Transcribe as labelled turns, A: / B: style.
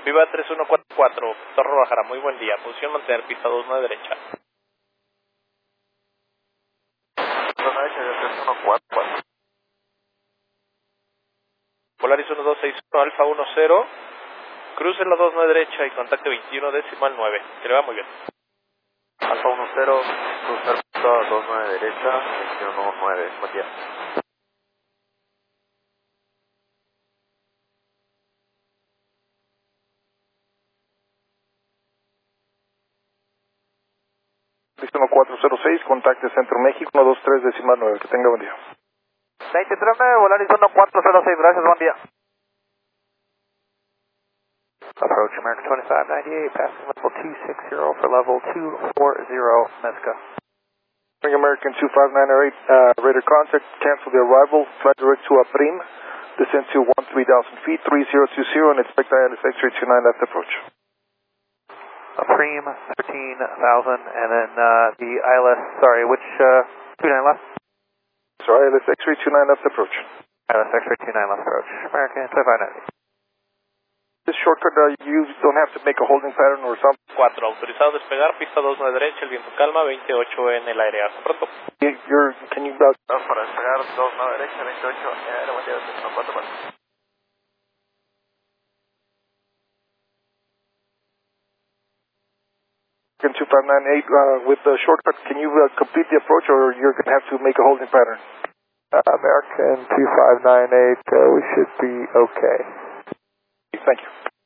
A: Viva 3144, Torre Guadalajara, muy buen día. Posición mantener pista 29 derecha.
B: Zona derecha de 3144.
A: Polaris 1261, Alfa 10. Cruce la 29 derecha y contacte 21 decimal 9. Que le va muy bien.
B: Alfa 10, cruzar pista 29 derecha, 21 buen día.
C: Sistema 406, contacte Centro México, 123 decimal 9. Que tenga buen día.
B: 23 Volaris 1406, gracias, buen día. Approach American 2598, passing level 260 for level 240, Mesca.
C: American 2598, radar contact, cancel the arrival, fly direct to Aprim, descend to 13,000 feet, 3020, and expect ILS X-ray 29 left approach.
B: Aprim 13,000, and then the ILS, sorry, which 29 left?
C: So ILS X-ray 29 left approach.
B: ILS X-ray 29 left approach, American 2598.
C: This shortcut, you don't have to make a holding pattern or something.
A: 4, autorizado a despegar, pista 29 derecha, el viento calma, 28 en el aire. Hasta pronto.
C: Can you...
B: Para despegar, 29 derecha, 28, buen día, 4.
C: American 2598, with the shortcut, can you complete the approach or you're going to have to make a holding pattern?
B: American 2598, we should be okay.
C: Thank you.